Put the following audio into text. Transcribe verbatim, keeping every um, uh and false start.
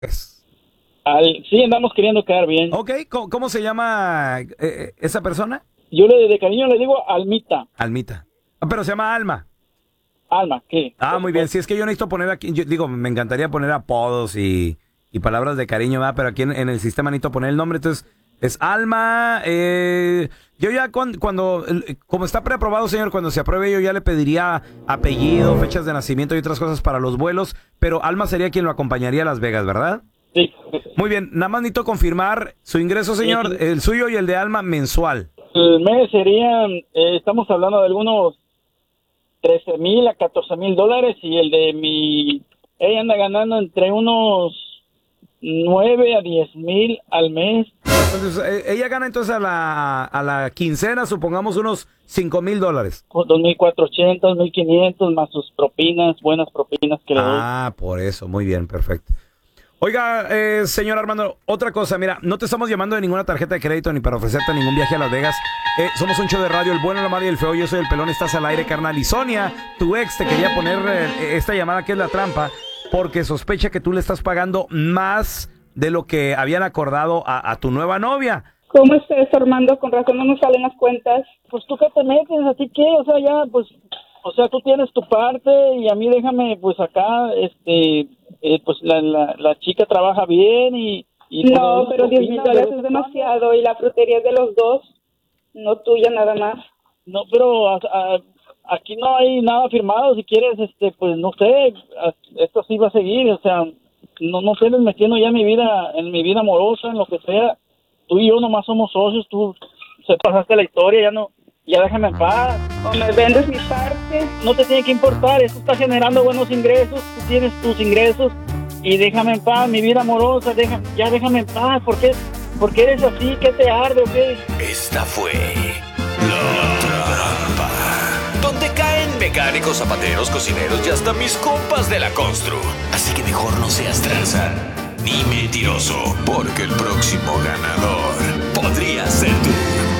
Pues, Al, sí, andamos queriendo quedar bien. ok, ¿cómo, cómo se llama eh, eh, esa persona? Yo le de cariño le digo Almita. Almita. Ah, pero se llama Alma. Alma, ¿qué? Ah, Por muy bien. supuesto. Si es que yo necesito poner aquí, yo digo, me encantaría poner apodos y, y palabras de cariño, ¿verdad? Pero aquí en, en el sistema necesito poner el nombre, entonces es Alma. Eh, yo ya cuando, cuando, el- como está preaprobado, señor, cuando se apruebe, yo ya le pediría apellido, fechas de nacimiento y otras cosas para los vuelos, pero Alma sería quien lo acompañaría a Las Vegas, ¿verdad? Sí. Muy bien, nada más necesito confirmar su ingreso, señor, Y el suyo y el de Alma mensual. el mes serían, eh, estamos hablando de algunos trece mil a catorce mil dólares y el de mi, ella anda ganando entre unos nueve a diez mil al mes. Entonces, eh, ella gana entonces a la, a la quincena, supongamos unos cinco mil dólares. Con dos mil cuatrocientos, mil quinientos más sus propinas, buenas propinas que le doy. Ah, por eso, muy bien, perfecto. Oiga, eh, señor Armando, otra cosa, mira, no te estamos llamando de ninguna tarjeta de crédito ni para ofrecerte ningún viaje a Las Vegas. Eh, somos un show de radio, el bueno, la mala y el feo. Yo soy el pelón, estás al aire, carnal. Y Sonia, tu ex, te quería poner eh, esta llamada que es la trampa, porque sospecha que tú le estás pagando más de lo que habían acordado a, a tu nueva novia. ¿Cómo es eso, Armando? Con razón no nos salen las cuentas. Pues tú qué te metes, a ti qué, o sea, ya, pues, o sea, tú tienes tu parte y a mí déjame, pues acá, este, eh, pues la, la, la chica trabaja bien y... y pues, No, la pero diez mil propina de dólares vez es en cuando. demasiado y la frutería es de los dos, no tuya nada más. No, pero a- a- aquí no hay nada firmado, si quieres, este, pues no sé, a- esto sí va a seguir, o sea, no, no estés metiendo ya en mi vida, en mi vida amorosa, en lo que sea, tú y yo nomás somos socios, tú se pasaste la historia, ya no, ya déjame en paz, O me vendes mi parte. no te tiene que importar, esto está generando buenos ingresos, tú tienes tus ingresos y déjame en paz, mi vida amorosa, deja, ya déjame en paz, ¿por qué, por qué eres así? ¿Qué te arde o qué? Esta fue La Trampa, donde caen mecánicos, zapateros, cocineros y hasta mis compas de la constru. Así que mejor no seas tranza ni mentiroso, porque el próximo ganador podría ser tú.